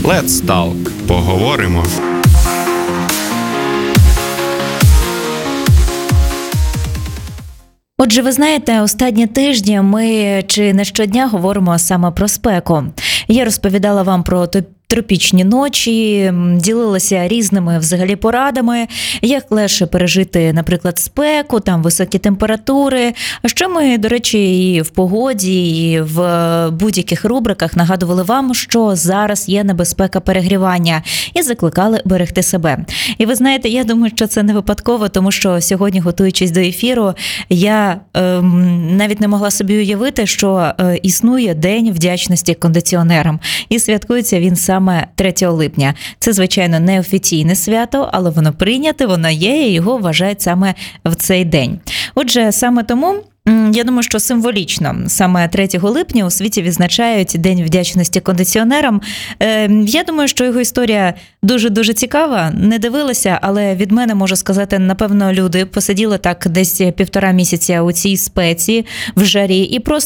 Let's Talk. Поговоримо. Отже, ви знаєте, останні тижні ми чи не щодня говоримо саме про спеку. Я розповідала вам про тропічні ночі, ділилася різними взагалі порадами, як легше пережити, наприклад, спеку, там високі температури. А що ми, до речі, і в погоді, і в будь-яких рубриках нагадували вам, що зараз є небезпека перегрівання, і закликали берегти себе. І ви знаєте, я думаю, що це не випадково, тому що сьогодні, готуючись до ефіру, я навіть не могла собі уявити, що існує День вдячності кондиціонерам. І святкується він саме 3 липня. Це, звичайно, не офіційне свято, але воно прийняте, воно є, і його вважають саме в цей день. Отже, саме тому я думаю, що символічно саме 3 липня у світі відзначають День вдячності кондиціонерам. Я думаю, що його історія дуже-дуже цікава. Не дивилася, але від мене можу сказати, напевно, люди посиділи так десь 1,5 місяця у цій спеці, в жарі, і просто